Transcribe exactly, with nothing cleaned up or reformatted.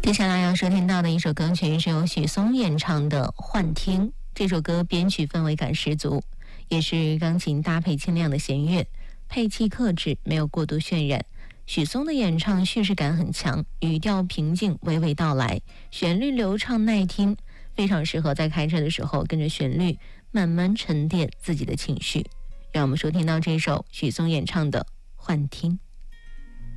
接下来要收听到的一首歌曲是由许嵩演唱的《幻听》。这首歌编曲氛围感十足，也是钢琴搭配清亮的弦乐，配器克制，没有过度渲染。许嵩的演唱叙事感很强，语调平静，娓娓道来，旋律流畅耐听，非常适合在开车的时候跟着旋律慢慢沉淀自己的情绪。让我们收听到这首许嵩演唱的《幻听》。